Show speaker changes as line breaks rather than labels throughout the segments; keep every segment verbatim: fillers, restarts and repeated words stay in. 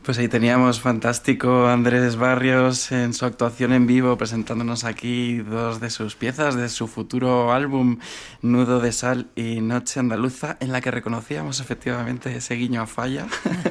Pues ahí teníamos fantástico Andrés Barrios en su actuación en vivo, presentándonos aquí dos de sus piezas de su futuro álbum Nudo de Sal y Noche Andaluza, en la que reconocíamos efectivamente ese guiño a Falla.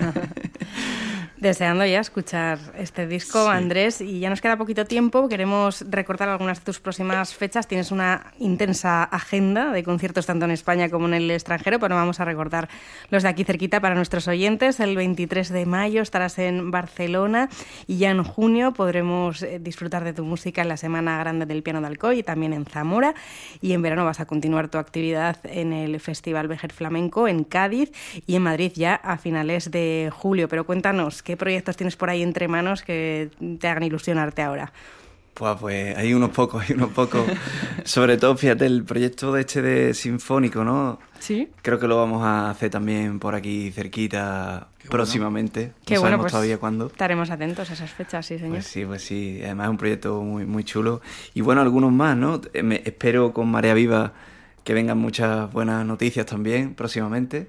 Deseando ya escuchar este disco, sí. Andrés, y ya nos queda poquito tiempo. Queremos recordar algunas de tus próximas fechas. Tienes una intensa agenda de conciertos tanto en España como en el extranjero, pero vamos a recordar los de aquí cerquita para nuestros oyentes. El veintitrés de mayo estarás en Barcelona y ya en junio podremos disfrutar de tu música en la Semana Grande del Piano de Alcoy y también en Zamora. Y en verano vas a continuar tu actividad en el Festival Vejer Flamenco en Cádiz y en Madrid ya a finales de julio. Pero cuéntanos, ¿qué proyectos tienes por ahí entre manos que te hagan ilusionarte ahora?
Pues, pues hay unos pocos, hay unos pocos. Sobre todo, fíjate, el proyecto de este de Sinfónico, ¿no?
Sí.
Creo que lo vamos a hacer también por aquí cerquita. Qué próximamente.
Bueno. Qué
no
bueno,
sabemos
pues
todavía cuándo.
Estaremos atentos a esas fechas, sí, señor.
Pues sí, pues sí. Además es un proyecto muy, muy chulo. Y bueno, algunos más, ¿no? Me, espero con Marea Viva que vengan muchas buenas noticias también próximamente.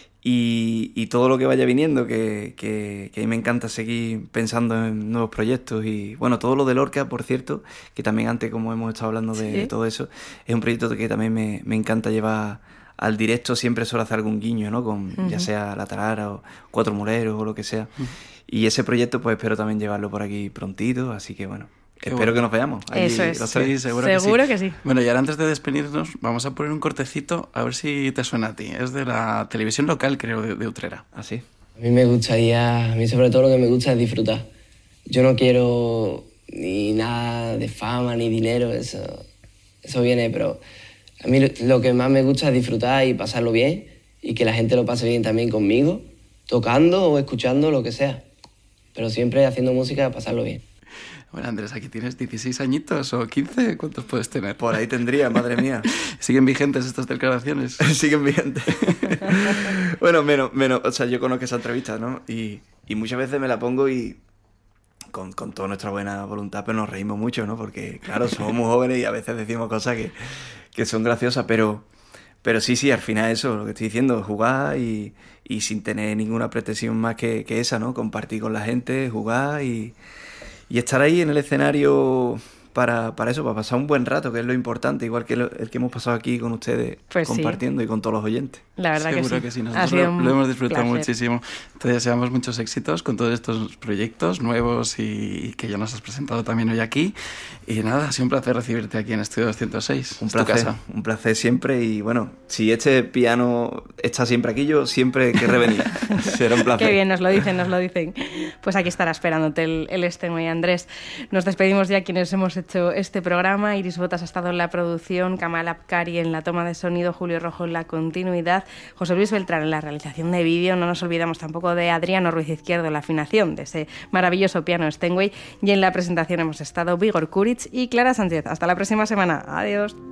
Y, y todo lo que vaya viniendo, que, que, que a mí me encanta seguir pensando en nuevos proyectos. Y bueno, todo lo de Lorca, por cierto, que también antes, como hemos estado hablando de, ¿sí? todo eso, es un proyecto que también me, me encanta llevar al directo. Siempre suelo hacer algún guiño, ¿no? Con uh-huh. ya sea La Tarara o Cuatro Muleros o lo que sea. Uh-huh. Y ese proyecto pues espero también llevarlo por aquí prontito, así que bueno. Qué Espero bueno. que nos veamos.
Allí, Eso es.
Sí, seguro,
seguro
que,
que,
sí.
sí.
Bueno, y ahora antes de despedirnos, vamos a poner un cortecito, a ver si te suena a ti. Es de la televisión local, creo, de, de Utrera.
¿Ah, sí?
A mí me gustaría, a mí sobre todo lo que me gusta es disfrutar. Yo no quiero ni nada de fama, ni dinero, eso, eso viene, pero a mí lo que más me gusta es disfrutar y pasarlo bien, y que la gente lo pase bien también conmigo, tocando o escuchando, lo que sea. Pero siempre haciendo música, pasarlo bien.
Bueno, Andrés, aquí tienes dieciséis añitos o quince, ¿cuántos puedes tener?
Por ahí tendría, madre mía.
¿Siguen vigentes estas declaraciones?
Siguen vigentes. Bueno, menos, menos, o sea, yo conozco esa entrevista, ¿no? Y, y muchas veces me la pongo y con, con toda nuestra buena voluntad, pero nos reímos mucho, ¿no? Porque, claro, somos muy jóvenes y a veces decimos cosas que, que son graciosas, pero, pero sí, sí, al final eso, lo que estoy diciendo, jugar y, y sin tener ninguna pretensión más que, que esa, ¿no? Compartir con la gente, jugar y... Y estar ahí en el escenario para, para eso, para pasar un buen rato, que es lo importante, igual que lo, el que hemos pasado aquí con ustedes, pues compartiendo sí. y con todos los oyentes.
La verdad
Seguro
que sí.
que sí. Nosotros lo, lo hemos disfrutado placer. muchísimo. Te deseamos muchos éxitos con todos estos proyectos nuevos y, y que ya nos has presentado también hoy aquí. Y nada, ha sido un placer recibirte aquí en Estudio doscientos seis.
Un placer, casa. un placer siempre. Y bueno, si este piano está siempre aquí, yo siempre querré venir. Será un placer.
Qué bien, nos lo dicen, nos lo dicen. Pues aquí estará esperándote el, el Steinway, Andrés. Nos despedimos ya quienes hemos hecho este programa. Iris Botas ha estado en la producción, Kamal Abkari en la toma de sonido, Julio Rojo en la continuidad, José Luis Beltrán en la realización de vídeo. No nos olvidamos tampoco de Adriano Ruiz Izquierdo en la afinación de ese maravilloso piano Steinway. Y en la presentación hemos estado Vigor Kuric y Clara Sánchez. Hasta la próxima semana. Adiós.